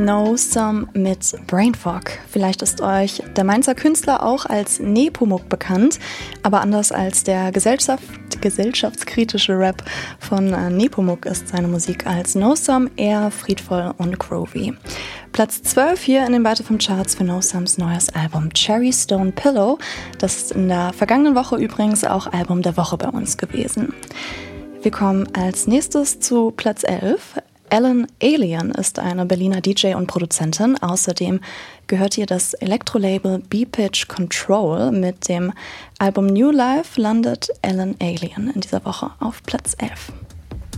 No Some mit Brainfog. Vielleicht ist euch der Mainzer Künstler auch als Nepomuk bekannt, aber anders als der gesellschaftskritische Rap von Nepomuk ist seine Musik als No Some eher friedvoll und groovy. Platz 12 hier in den Weite vom Charts für No Somes neues Album Cherry Stone Pillow. Das ist in der vergangenen Woche übrigens auch Album der Woche bei uns gewesen. Wir kommen als nächstes zu Platz 11. Ellen Alien ist eine Berliner DJ und Produzentin. Außerdem gehört ihr das Elektrolabel B-Pitch Control. Mit dem Album New Life landet Ellen Alien in dieser Woche auf Platz 11.